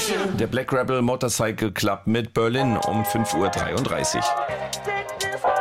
Der Black Rebel Motorcycle Club mit Berlin um 5:33 Uhr.